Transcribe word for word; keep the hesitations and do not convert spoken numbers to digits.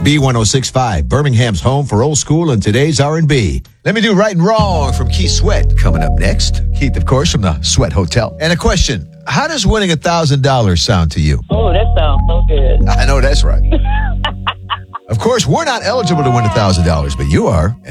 B one oh six point five, Birmingham's home for old school and today's R and B. Let me do Right and Wrong from Keith Sweat coming up next. Keith, of course, from the Sweat Hotel. And a question, how does winning one thousand dollars sound to you? Oh, that sounds so good. I know that's right. Of course, we're not eligible to win one thousand dollars, but you are.